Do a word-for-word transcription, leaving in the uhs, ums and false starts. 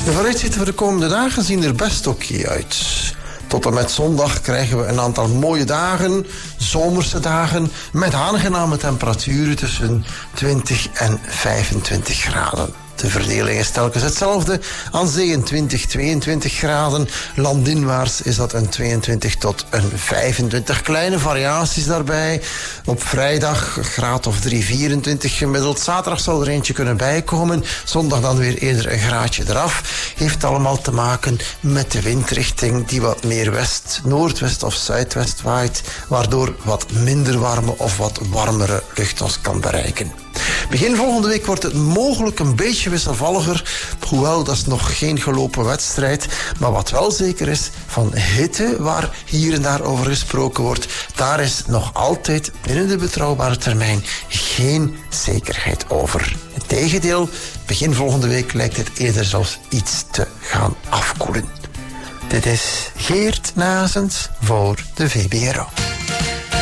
De vooruitzichten voor de komende dagen zien er best oké uit. Tot en met zondag krijgen we een aantal mooie dagen, zomerse dagen, met aangename temperaturen tussen twintig en vijfentwintig graden. De verdeling is telkens hetzelfde. Aan zee een twintig, tweeëntwintig graden. Landinwaarts is dat een tweeëntwintig tot een vijfentwintig. Kleine variaties daarbij. Op vrijdag een graad of drie, vierentwintig gemiddeld. Zaterdag zal er eentje kunnen bijkomen. Zondag dan weer eerder een graadje eraf. Heeft allemaal te maken met de windrichting die wat meer west, noordwest of zuidwest waait. Waardoor wat minder warme of wat warmere lucht ons kan bereiken. Begin volgende week wordt het mogelijk een beetje wisselvalliger, hoewel dat is nog geen gelopen wedstrijd. Maar wat wel zeker is, van hitte, waar hier en daar over gesproken wordt, daar is nog altijd binnen de betrouwbare termijn geen zekerheid over. Integendeel, begin volgende week lijkt het eerder zelfs iets te gaan afkoelen. Dit is Geert Nazens voor de V B R O.